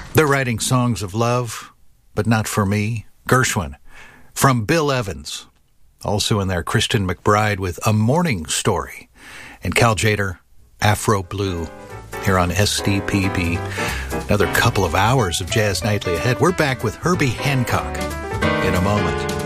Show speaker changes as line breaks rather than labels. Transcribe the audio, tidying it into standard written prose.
They're writing songs of love, but not for me. Gershwin, from Bill Evans. Also in there, Kristen McBride with A Morning Story. And Cal Tjader, Afro Blue, here on SDPB. Another couple of hours of Jazz Nightly ahead. We're back with Herbie Hancock in a moment.